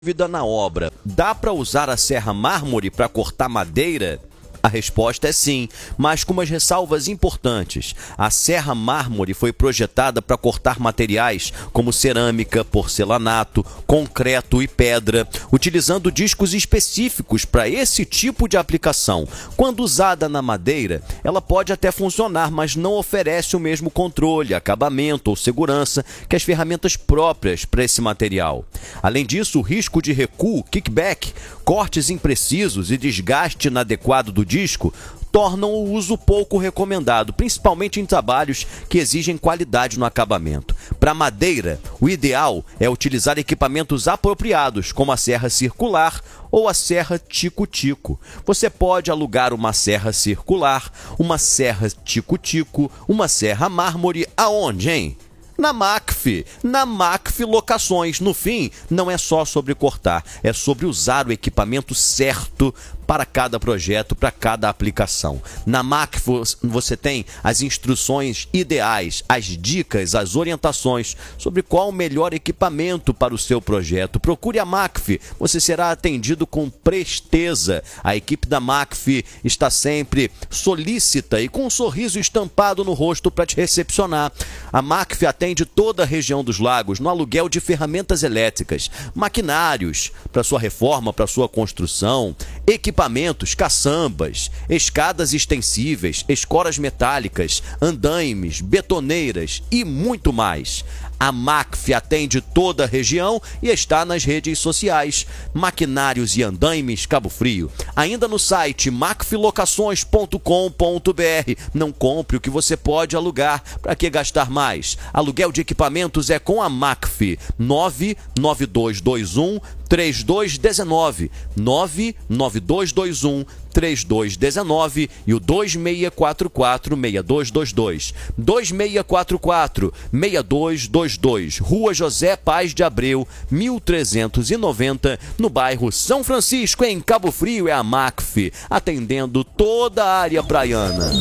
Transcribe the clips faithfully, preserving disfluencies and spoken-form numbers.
Dúvida na obra: dá para usar a serra mármore para cortar madeira? A resposta é sim, mas com umas ressalvas importantes. A serra mármore foi projetada para cortar materiais como cerâmica, porcelanato, concreto e pedra, utilizando discos específicos para esse tipo de aplicação. Quando usada na madeira, ela pode até funcionar, mas não oferece o mesmo controle, acabamento ou segurança que as ferramentas próprias para esse material. Além disso, o risco de recuo, kickback, cortes imprecisos e desgaste inadequado do disco tornam o uso pouco recomendado, principalmente em trabalhos que exigem qualidade no acabamento. Para madeira, o ideal é utilizar equipamentos apropriados, como a serra circular ou a serra tico-tico. Você pode alugar uma serra circular, uma serra tico-tico, uma serra mármore aonde, hein? Na Macf, na Macf Locações. No fim, não é só sobre cortar, é sobre usar o equipamento certo para cada projeto, para cada aplicação. Na Macf você tem as instruções ideais, as dicas, as orientações sobre qual o melhor equipamento para o seu projeto. Procure a Macf, você será atendido com presteza. A equipe da Macf está sempre solícita e com um sorriso estampado no rosto para te recepcionar. A Macf atende toda a região dos lagos no aluguel de ferramentas elétricas, maquinários para sua reforma, para sua construção, equipamentos, caçambas, escadas extensíveis, escoras metálicas, andaimes, betoneiras e muito mais. A Macf atende toda a região e está nas redes sociais. Maquinários e andaimes Cabo Frio. Ainda no site macf locações ponto com ponto br. Não compre o que você pode alugar. Para que gastar mais? Aluguel de equipamentos é com a Macf. nove nove dois dois um três dois um nove, nove nove dois dois um três dois um nove e o dois seis quatro quatro, seis dois dois dois. dois seis quatro quatro, seis dois dois dois. Rua José Paz de Abreu, mil trezentos e noventa, no bairro São Francisco, em Cabo Frio. É a Macf, atendendo toda a área praiana.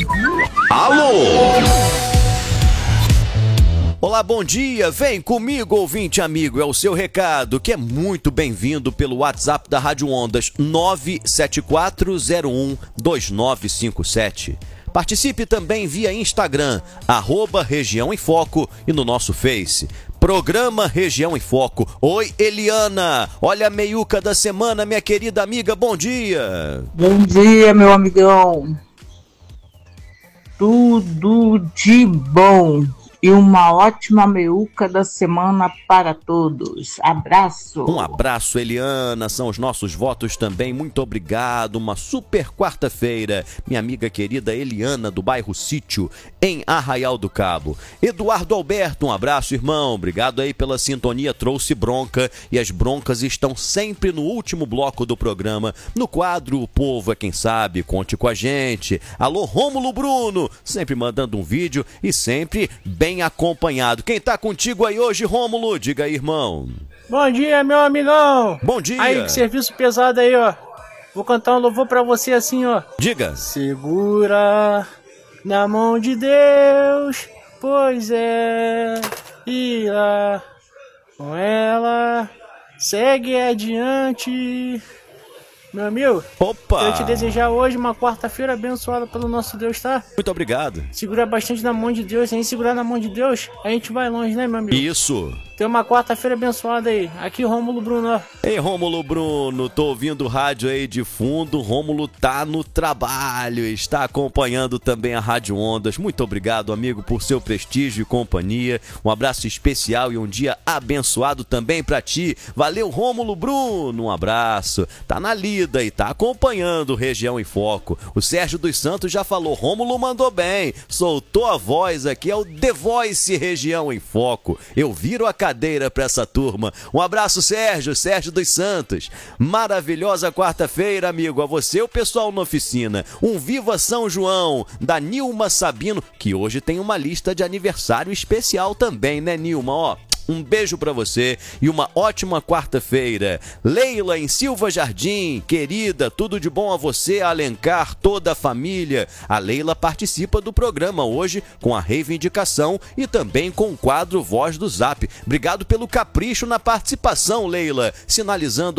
Alô! Olá, bom dia, vem comigo, ouvinte amigo, é o seu recado, que é muito bem-vindo pelo WhatsApp da Rádio Ondas, nove sete quatro zero um dois nove cinco sete. Participe também via Instagram, arroba Região em Foco, e no nosso Face, Programa Região em Foco. Oi, Eliana, olha a meiuca da semana, minha querida amiga, bom dia. Bom dia, meu amigão. Tudo de bom. E uma ótima meiuca da semana para todos. Abraço. Um abraço, Eliana. São os nossos votos também. Muito obrigado. Uma super quarta-feira. Minha amiga querida Eliana, do bairro Sítio, em Arraial do Cabo. Eduardo Alberto, um abraço, irmão. Obrigado aí pela sintonia. Trouxe bronca. E as broncas estão sempre no último bloco do programa. No quadro O Povo é Quem Sabe. Conte com a gente. Alô, Rômulo Bruno. Sempre mandando um vídeo e sempre bem acompanhado. Quem tá contigo aí hoje, Rômulo? Diga aí, irmão. Bom dia, meu amigão. Bom dia. Aí, que serviço pesado aí, ó. Vou cantar um louvor pra você assim, ó. Diga. Segura na mão de Deus, pois é, e lá com ela segue adiante. Meu amigo, opa! Quero te desejar hoje uma quarta-feira abençoada pelo nosso Deus, tá? Muito obrigado. Segura bastante na mão de Deus. Se a gente segurar na mão de Deus, a gente vai longe, né, meu amigo? Isso. Tem uma quarta-feira abençoada aí. Aqui, Rômulo Bruno, ó. Ei, Rômulo Bruno, tô ouvindo rádio aí de fundo. Rômulo tá no trabalho, está acompanhando também a Rádio Ondas. Muito obrigado, amigo, por seu prestígio e companhia. Um abraço especial e um dia abençoado também pra ti. Valeu, Rômulo Bruno. Um abraço. Tá na lida e tá acompanhando Região em Foco. O Sérgio dos Santos já falou, Rômulo mandou bem. Soltou a voz aqui, é o The Voice Região em Foco. Eu viro a cadeira pra essa turma. Um abraço, Sérgio, Sérgio dos Santos. Maravilhosa quarta-feira, amigo. A você, o pessoal na oficina. Um Viva São João, da Nilma Sabino, que hoje tem uma lista de aniversário especial também, né, Nilma? Ó, Um beijo para você e uma ótima quarta-feira. Leila em Silva Jardim, querida, tudo de bom a você, a Alencar, toda a família. A Leila participa do programa hoje com a reivindicação e também com o quadro Voz do Zap. Obrigado pelo capricho na participação, Leila, sinalizando